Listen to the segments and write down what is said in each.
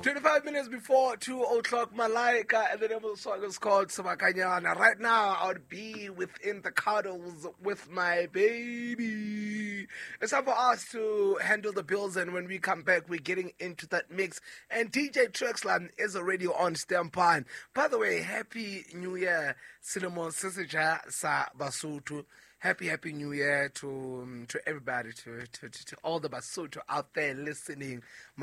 25 minutes before 2 o'clock, Malaika, and the name of the song is called Sabakanyana. Right now, I would be within the cuddles with my baby. It's time for us to handle the bills, and when we come back, we're getting into that mix. And DJ Trexlan is already on standby. By the way, Happy New Year, Cinnamon Sisija Sa Basutu. Happy New Year to everybody, to all the Basotho out there listening.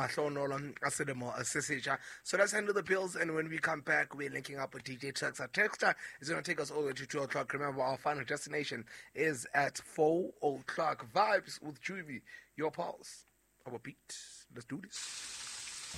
So let's handle the bills, and when we come back, we're linking up with DJ Texter. Texter is going to take us all the way to 2 o'clock. Remember, our final destination is at 4 o'clock. Vibes with Juvie, your pulse, our beat. Let's do this.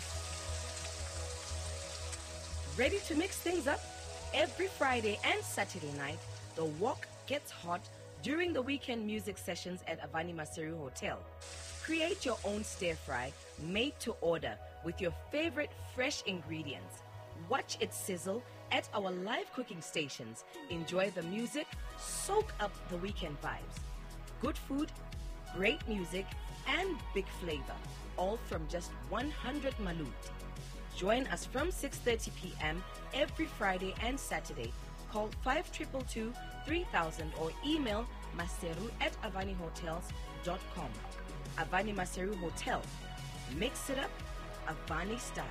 Ready to mix things up? Every Friday and Saturday night, the walk gets hot during the weekend music sessions at Avani Maseru Hotel. Create your own stir-fry made to order with your favorite fresh ingredients. Watch it sizzle at our live cooking stations. Enjoy the music, soak up the weekend vibes. Good food, great music, and big flavor, all from just 100 malut. Join us from 6:30 p.m. every Friday and Saturday. Call 5222-3000 or email maseru@avanihotels.com. Avani Maseru Hotel. Mix it up, Avani style.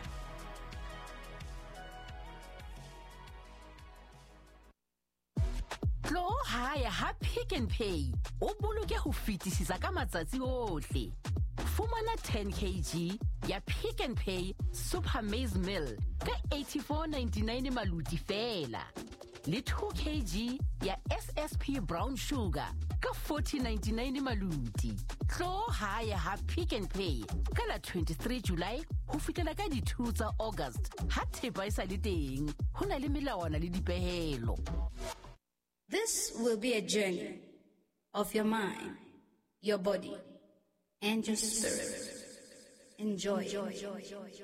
Tlo haya ha Pick n Pay. O boloke ho fetisisa ka matsatsi ohle. Fumana 10 kg ya Pick n Pay Super Maize Meal ka 84.99 maluti fela. Le 2 kg ya SSP Brown Sugar ka 40.99 maluti. Tlo haya ha Pick n Pay ka la 23 July ho fitela ka di 2 tsa August. Ha thepa isa le teng, ho na le melawana le dipehelo. This will be a journey of your mind, your body, and your spirit. Enjoy.